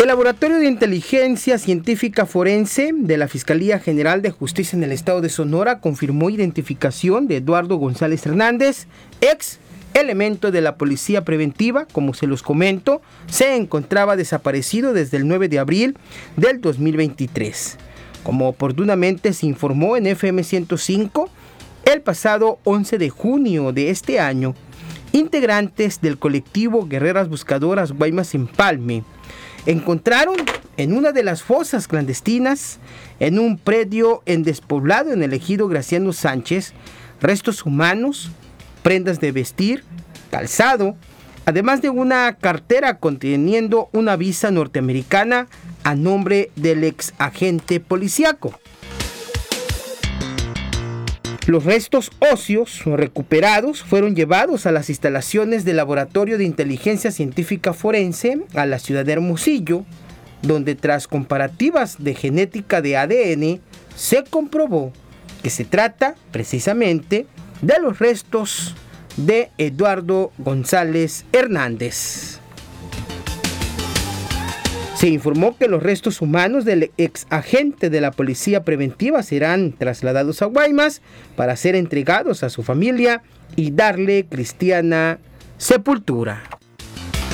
El Laboratorio de Inteligencia Científica Forense de la Fiscalía General de Justicia en el Estado de Sonora confirmó identificación de Eduardo González Hernández, ex elemento de la Policía Preventiva. Como se los comento, se encontraba desaparecido desde el 9 de abril del 2023. Como oportunamente se informó en FM 105, el pasado 11 de junio de este año, integrantes del colectivo Guerreras Buscadoras Guaymas Empalme encontraron en una de las fosas clandestinas, en un predio en despoblado en el ejido Graciano Sánchez, restos humanos, prendas de vestir, calzado, además de una cartera conteniendo una visa norteamericana a nombre del ex agente policíaco. Los restos óseos recuperados fueron llevados a las instalaciones del Laboratorio de Inteligencia Científica Forense a la ciudad de Hermosillo, donde tras comparativas de genética de ADN se comprobó que se trata precisamente de los restos de Eduardo González Hernández. Se informó que los restos humanos del ex agente de la Policía Preventiva serán trasladados a Guaymas para ser entregados a su familia y darle cristiana sepultura.